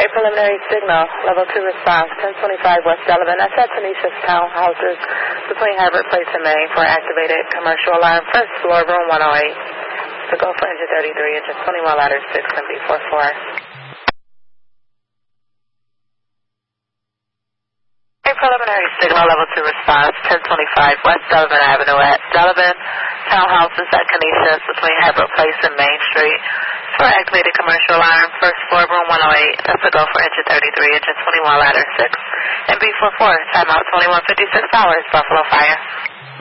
A preliminary signal, level 2 response, 1025 West Sullivan. I said Tanisha's townhouses between Herbert Place and Main for activated commercial alarm, first floor, room 108. To go for engine 33, engine 21, ladder 6, and B44. A preliminary signal, level 2 response, 1025 West Sullivan Avenue at Sullivan. Townhouses at Canisius between Herbert Place and Main Street. For activated commercial alarm, first floor, room 108. That's to go for engine 33, engine 21, ladder 6, and B44. Timeout 21:56 hours, Buffalo Fire.